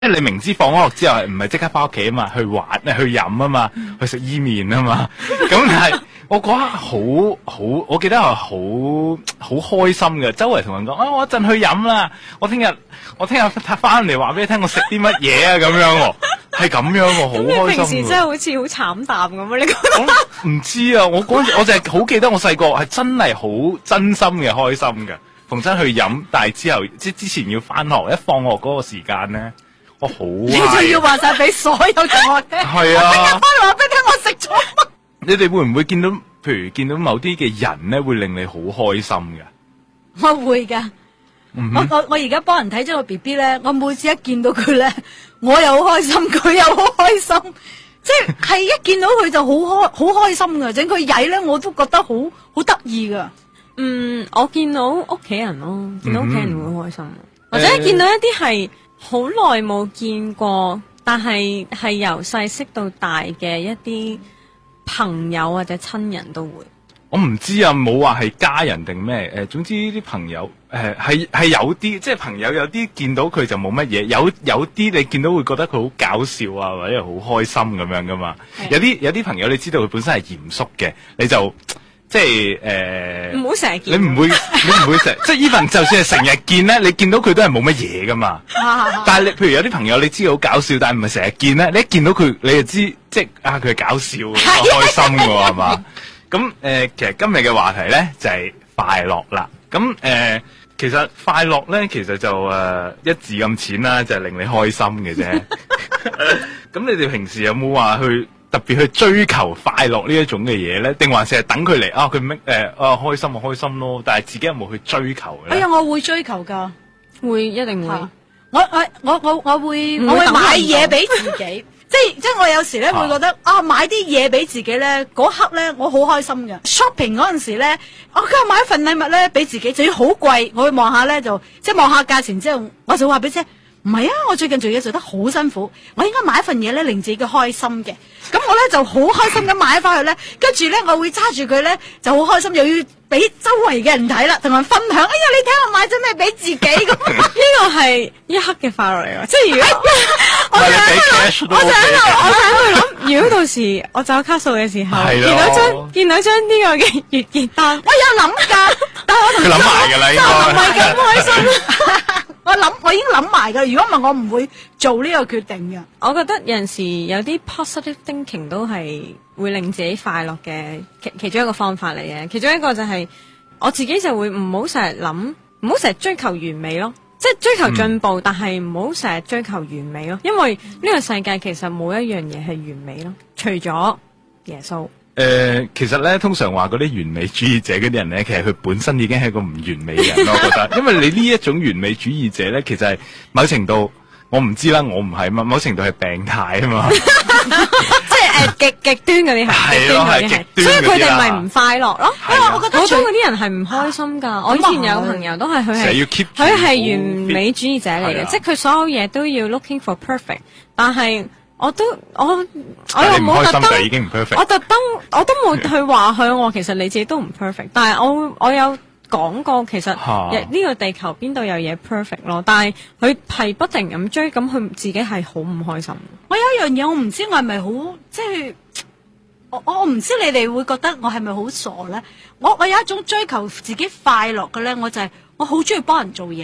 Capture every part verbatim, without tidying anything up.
即係你明知放咗學之後係唔係即刻翻屋企啊嘛，去玩去飲啊嘛， 嗯、 去食伊麵啊嘛。咁但係我嗰刻好好，我記得係好好開心嘅。周圍同人講啊，我一陣去飲啦，我聽日我聽日翻嚟話俾你聽，我食啲乜嘢啊咁樣喎，係咁樣喎，好開心。咁你平時真係好似好慘淡咁啊？你覺得？ 我唔知啊，我嗰陣我就係好記得我細個係真係好真心嘅開心嘅，逢親去飲，但係之後即之前要翻學，一放學嗰個時間咧。我好，你仲要話晒俾所有同學聽， 係啊！ 聽日翻嚟話俾你聽，我食咗乜？ 你哋會唔會見到，譬如見到某啲嘅人咧，會令你好開心嘅？ 我會噶、嗯，我我我而家幫人睇咗個 B B 咧，我每次一見到佢咧，我又好開心，佢又好開心，即係係一見到佢就好開好開心噶，整佢曳咧，我都覺得好好得意噶。 嗯，我見到屋企人咯，見到屋企人會開心，嗯、或者見到一啲係。好耐冇見過，但係係由細識到大嘅一啲朋友或者親人都會。 我唔知啊，冇話係家人定咩誒，總之啲朋友誒係係有啲，即係朋友有啲見到佢就冇乜嘢，有有啲你見到會覺得佢好搞笑啊，或者好開心咁樣噶嘛。有啲有啲朋友你知道佢本身係嚴肅嘅，你就。即係誒， 唔好成日見。 你唔會，你唔會成，即係 even 就算係成日見咧，你見到佢都係冇乜嘢噶嘛。但係你譬如有啲朋友你知好搞笑，但係唔係成日見咧，你一見到佢你就知，即係啊佢係搞笑，開心㗎係嘛？咁誒、呃，其實今日嘅話題咧就係、是、快樂啦。咁誒、呃，其實快樂咧其實就誒、呃、一字咁淺啦，就係、是、令你開心嘅啫。咁你哋平時有冇話去？特別去追求快樂呢一種嘅嘢咧，定還是係等佢嚟啊？佢咩誒啊開心就開心咯，但係自己有冇去追求嘅咧？ 哎呀，我會追求噶， 會一定會。 我我我我我會我會買嘢俾自己，即係即係我有時咧會覺得啊，啊買啲嘢俾自己咧，嗰刻咧我好開心嘅。shopping 嗰陣時咧，我今日買一份禮物咧俾自己，仲要好貴，我會望下咧就即係望下價錢之後，我就話俾你聽。唔係啊！我最近做嘢做得好辛苦，我應該買一份嘢咧令自己開心嘅。咁我咧就好開心咁買翻去咧，跟住咧我會揸住佢咧就好開心，又要俾周圍嘅人睇啦，同人分享。哎呀，你睇我買咗咩俾自己咁？ 呢個係一刻嘅快樂嚟㗎，即係如果我就喺度， 我就喺度，我就喺度諗，如果到時我找卡數嘅時候，見到張見到張呢個嘅月結單， 我有諗㗎，但係我同佢諗埋㗎啦，應該唔係咁開心。我諗，我已經諗埋噶。如果唔係，我唔會做呢個決定嘅。 我覺得有陣時有啲 positive thinking 都係會令自己快樂嘅其其中一個方法嚟嘅。其中一個就係、是、我自己就會唔好成日諗，唔好成日追求完美咯。即係追求進步，嗯、但係唔好成日追求完美咯。因為呢個世界其實冇一樣嘢係完美咯，除咗耶穌。 誒、呃，其實咧，通常話嗰啲完美主義者嗰啲人咧，其實佢本身已經係一個唔完美嘅人咯。我覺得，因為你呢一種完美主義者咧，其實係某程度，我唔知啦，我唔係嘛，某程度係病態啊嘛。 即係誒極極端嗰啲係，極端嗰啲係，所以佢哋咪唔快樂咯。因為我覺得好多嗰啲人係唔開心噶。我以前有個朋友都係佢係，佢係完美主義者嚟嘅，即係佢所有嘢都要 looking for perfect，但係。我都我我又冇特登，我特登我都冇去話佢，我其實你自己都唔 perfect，但係我我有講過其實呢個地球邊度有嘢 perfect 咯，但係佢係不停咁追，咁佢自己係好唔開心。 我有一樣嘢，我唔知我係咪好即係，我我唔知你哋會覺得我係咪好傻咧？我我有一種追求自己快樂嘅咧，我就係、是、我好中意幫人做嘢。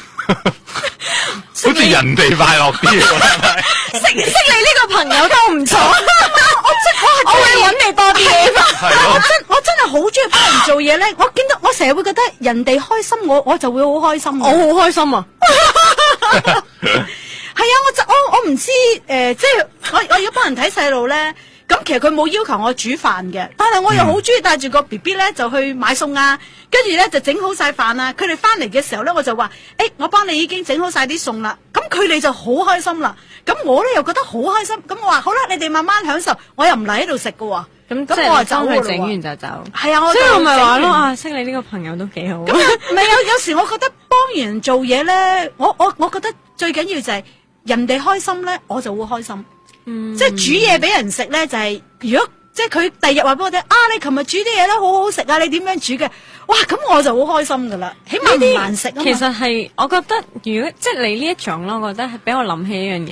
好似人哋快樂啲， 識識你呢個朋友都唔錯。我真我係我會揾你多啲嘢。我真我真係好中意幫人做嘢咧。我見到我成日會覺得人哋開心，我我就會好開心。 我好開心啊！ 係啊，我就我我唔知誒、呃，即係我我要幫人睇細路咧。咁其實佢冇要求我煮飯嘅，但係我又好中意帶住個 B B 咧就去買餸啊，跟住咧就整好晒飯啊。佢哋翻嚟嘅時候咧，我就話：誒、欸，我幫你已經整好晒啲餸啦。咁佢哋就好開心啦。咁我咧又覺得好開心。咁我話好啦，你哋慢慢享受，我又唔嚟喺度食噶。 咁咁我係走佢整完就走。 係啊，我所以我咪話咯啊，識你呢個朋友都幾好。 咁唔係有有時我覺得幫人做嘢咧，我我我覺得最緊要就係人哋開心咧，我就會開心。嗯、即係煮嘢俾人食咧，就係、是、如果即係佢第日話俾我聽啊，你琴日煮啲嘢咧好好食啊，你點樣煮嘅？哇，咁我就好開心噶啦，起碼唔難食啊嘛。 其實係我覺得，如果即係你呢一種咯，我覺得係俾我諗起一樣嘢。